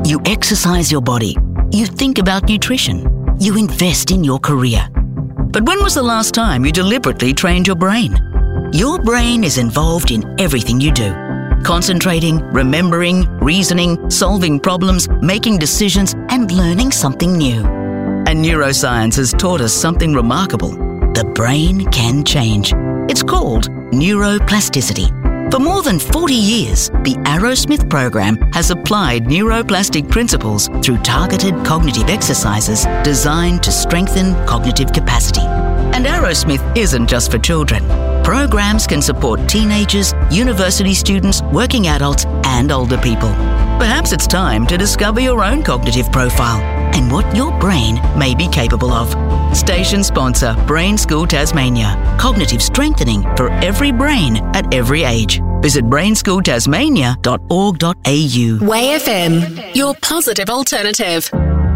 You exercise your body. You think about nutrition. You invest in your career. But when was the last time you deliberately trained your brain? Your brain is involved in everything you do. Concentrating, remembering, reasoning, solving problems, making decisions, and learning something new. And neuroscience has taught us something remarkable. The brain can change. It's called neuroplasticity. For more than 40 years, the Arrowsmith program has applied neuroplastic principles through targeted cognitive exercises designed to strengthen cognitive capacity. And Arrowsmith isn't just for children. Programs can support teenagers, university students, working adults, and older people. Perhaps it's time to discover your own cognitive profile and what your brain may be capable of. Station sponsor Brain School Tasmania. Cognitive strengthening for every brain at every age. Visit brainschooltasmania.org.au. Way FM, your positive alternative.